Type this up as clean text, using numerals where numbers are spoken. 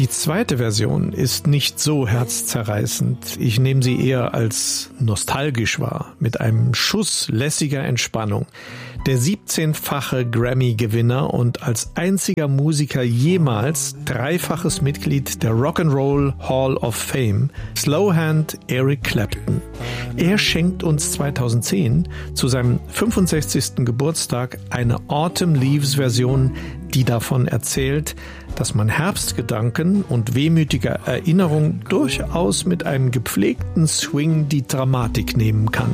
Die zweite Version ist nicht so herzzerreißend. Ich nehme sie eher als nostalgisch wahr, mit einem Schuss lässiger Entspannung. Der 17-fache Grammy-Gewinner und als einziger Musiker jemals dreifaches Mitglied der Rock'n'Roll Hall of Fame, Slowhand Eric Clapton. Er schenkt uns 2010 zu seinem 65. Geburtstag eine Autumn Leaves-Version, die davon erzählt, dass man Herbstgedanken und wehmütige Erinnerung durchaus mit einem gepflegten Swing die Dramatik nehmen kann.